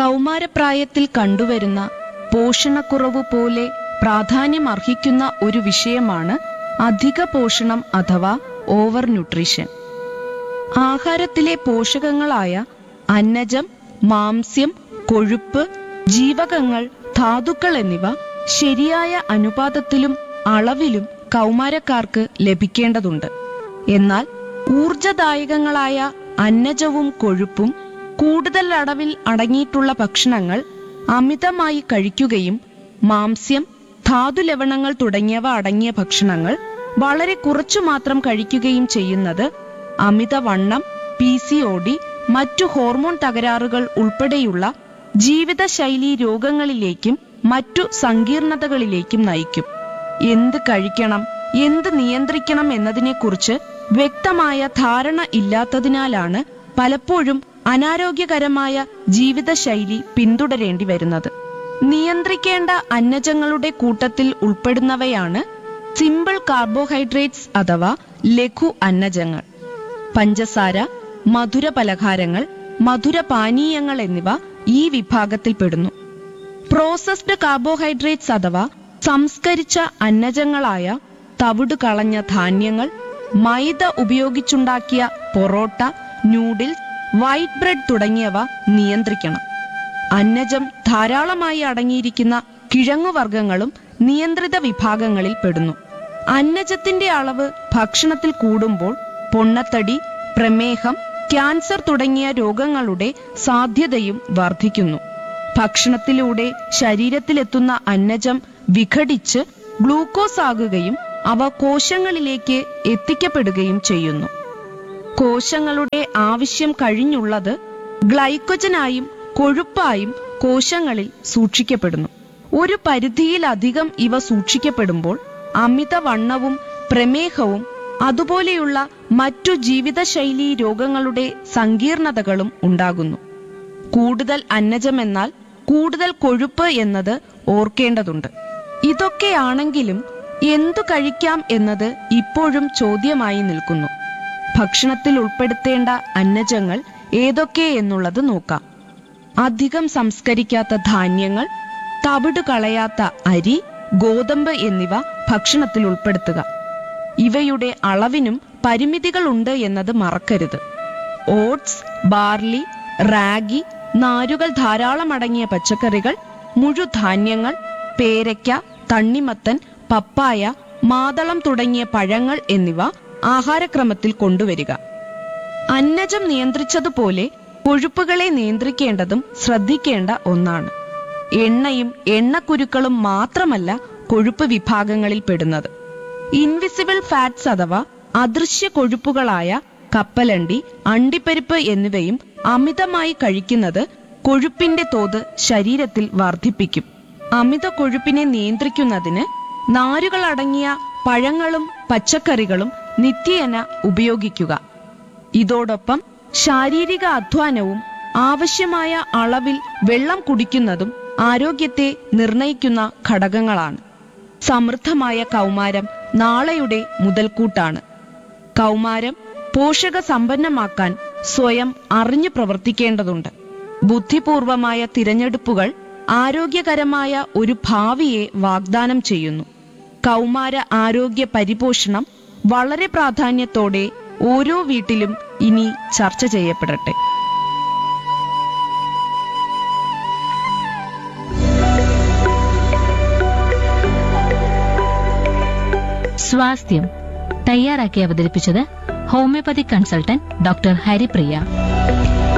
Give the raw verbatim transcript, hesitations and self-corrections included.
കൗമാരപ്രായത്തിൽ കണ്ടുവരുന്ന പോഷണക്കുറവ് പോലെ പ്രാധാന്യമർഹിക്കുന്ന ഒരു വിഷയമാണ് അധിക പോഷണം അഥവാ ഓവർ ന്യൂട്രീഷൻ. ആഹാരത്തിലെ പോഷകങ്ങളായ അന്നജം, മാംസ്യം, കൊഴുപ്പ്, ജീവകങ്ങൾ, ധാതുക്കൾ എന്നിവ ശരിയായ അനുപാതത്തിലും അളവിലും കൗമാരക്കാർക്ക് ലഭിക്കേണ്ടതുണ്ട്. എന്നാൽ ഊർജദായകങ്ങളായ അന്നജവും കൊഴുപ്പും കൂടുതൽ അളവിൽ അടങ്ങിയിട്ടുള്ള ഭക്ഷണങ്ങൾ അമിതമായി കഴിക്കുകയും മാംസ്യം, ധാതുലവണങ്ങൾ തുടങ്ങിയവ അടങ്ങിയ ഭക്ഷണങ്ങൾ വളരെ കുറച്ചു മാത്രം കഴിക്കുകയും ചെയ്യുന്നത് അമിതവണ്ണം, പി സി ഒ ഡി, മറ്റു ഹോർമോൺ തകരാറുകൾ ഉൾപ്പെടെയുള്ള ജീവിതശൈലീ രോഗങ്ങളിലേക്കും മറ്റു സങ്കീർണതകളിലേക്കും നയിക്കും. എന്ത് കഴിക്കണം, എന്ത് നിയന്ത്രിക്കണം എന്നതിനെക്കുറിച്ച് വ്യക്തമായ ധാരണ ഇല്ലാത്തതിനാലാണ് പലപ്പോഴും അനാരോഗ്യകരമായ ജീവിതശൈലി പിന്തുടരേണ്ടി വരുന്നത്. നിയന്ത്രിക്കേണ്ട അന്നജങ്ങളുടെ കൂട്ടത്തിൽ ഉൾപ്പെടുന്നവയാണ് സിമ്പിൾ കാർബോഹൈഡ്രേറ്റ്സ് അഥവാ ലഘു അന്നജങ്ങൾ. പഞ്ചസാര, മധുര പലഹാരങ്ങൾ, മധുരപാനീയങ്ങൾ എന്നിവ ഈ വിഭാഗത്തിൽപ്പെടുന്നു. പ്രോസസ്ഡ് കാർബോഹൈഡ്രേറ്റ്സ് അഥവാ സംസ്കരിച്ച അന്നജങ്ങളായ തവിട് കളഞ്ഞ ധാന്യങ്ങൾ, മൈദ ഉപയോഗിച്ചുണ്ടാക്കിയ പൊറോട്ട, നൂഡിൽസ്, വൈറ്റ് ബ്രെഡ് തുടങ്ങിയവ നിയന്ത്രിക്കണം. അന്നജം ധാരാളമായി അടങ്ങിയിരിക്കുന്ന കിഴങ്ങുവർഗ്ഗങ്ങളും നിയന്ത്രിത വിഭാഗങ്ങളിൽ പെടുന്നു. അന്നജത്തിന്റെ അളവ് ഭക്ഷണത്തിൽ കൂടുമ്പോൾ പൊണ്ണത്തടി, പ്രമേഹം, ക്യാൻസർ തുടങ്ങിയ രോഗങ്ങളുടെ സാധ്യതയും വർദ്ധിക്കുന്നു. ഭക്ഷണത്തിലൂടെ ശരീരത്തിലെത്തുന്ന അന്നജം വിഘടിച്ച് ഗ്ലൂക്കോസ് ആകുകയും അവ കോശങ്ങളിലേക്ക് എത്തിക്കപ്പെടുകയും ചെയ്യുന്നു. കോശങ്ങളുടെ ആവശ്യം കഴിഞ്ഞുള്ളത് ഗ്ലൈക്കോജനായും കൊഴുപ്പായും കോശങ്ങളിൽ സൂക്ഷിക്കപ്പെടുന്നു. ഒരു പരിധിയിലധികം ഇവ സൂക്ഷിക്കപ്പെടുമ്പോൾ അമിതവണ്ണവും പ്രമേഹവും അതുപോലെയുള്ള മറ്റു ജീവിതശൈലീ രോഗങ്ങളുടെ സങ്കീർണതകളും ഉണ്ടാകുന്നു. കൂടുതൽ അന്നജമെന്നാൽ കൂടുതൽ കൊഴുപ്പ് എന്നത് ഓർക്കേണ്ടതുണ്ട്. ഇതൊക്കെയാണെങ്കിലും എന്തു കഴിക്കാം എന്നത് ഇപ്പോഴും ചോദ്യമായി നിൽക്കുന്നു. ഭക്ഷണത്തിൽ ഉൾപ്പെടുത്തേണ്ട അന്നജങ്ങൾ ഏതൊക്കെ എന്നുള്ളത് നോക്കാം. അധികം സംസ്കരിക്കാത്ത ധാന്യങ്ങൾ, തവിട് കളയാത്ത അരി, ഗോതമ്പ് എന്നിവ ഭക്ഷണത്തിൽ ഉൾപ്പെടുത്തുക. ഇവയുടെ അളവിനും പരിമിതികളുണ്ട് എന്നത് മറക്കരുത്. ഓട്സ്, ബാർലി, റാഗി, നാരുകൾ ധാരാളം അടങ്ങിയ പച്ചക്കറികൾ, മുഴുധാന്യങ്ങൾ, പേരയ്ക്ക, തണ്ണിമത്തൻ, പപ്പായ, മാതളം തുടങ്ങിയ പഴങ്ങൾ എന്നിവ ആഹാരക്രമത്തിൽ കൊണ്ടുവരിക. അന്നജം നിയന്ത്രിച്ചതുപോലെ കൊഴുപ്പുകളെ നിയന്ത്രിക്കേണ്ടതും ശ്രദ്ധിക്കേണ്ട ഒന്നാണ്. എണ്ണയും എണ്ണക്കുരുക്കളും മാത്രമല്ല കൊഴുപ്പ് വിഭാഗങ്ങളിൽ പെടുന്നത്. ഇൻവിസിബിൾ ഫാറ്റ്സ് അഥവാ അദൃശ്യ കൊഴുപ്പുകളായ കപ്പലണ്ടി, അണ്ടിപ്പരിപ്പ് എന്നിവയും അമിതമായി കഴിക്കുന്നത് കൊഴുപ്പിന്റെ തോത് ശരീരത്തിൽ വർദ്ധിപ്പിക്കും. അമിത കൊഴുപ്പിനെ നിയന്ത്രിക്കുന്നതിന് നാരുകളടങ്ങിയ പഴങ്ങളും പച്ചക്കറികളും നിത്യേന ഉപയോഗിക്കുക. ഇതോടൊപ്പം ശാരീരിക അധ്വാനവും ആവശ്യമായ അളവിൽ വെള്ളം കുടിക്കുന്നതും ആരോഗ്യത്തെ നിർണയിക്കുന്ന ഘടകങ്ങളാണ്. സമൃദ്ധമായ കൗമാരം നാളെയുടെ മുതൽക്കൂട്ടാണ്. കൗമാരം പോഷക സമ്പന്നമാക്കാൻ സ്വയം അറിഞ്ഞു പ്രവർത്തിക്കേണ്ടതുണ്ട്. ബുദ്ധിപൂർവമായ തിരഞ്ഞെടുപ്പുകൾ ആരോഗ്യകരമായ ഒരു ഭാവിയെ വാഗ്ദാനം ചെയ്യുന്നു. കൗമാര ആരോഗ്യ പരിപോഷണം വളരെ പ്രാധാന്യത്തോടെ ഓരോ വീട്ടിലും ഇനി ചർച്ച ചെയ്യപ്പെടട്ടെ. സ്വാസ്ഥ്യം തയ്യാറാക്കി അവതരിപ്പിച്ചത് ഹോമിയോപ്പതി കൺസൾട്ടന്റ് ഡോക്ടർ ഹരിപ്രിയ.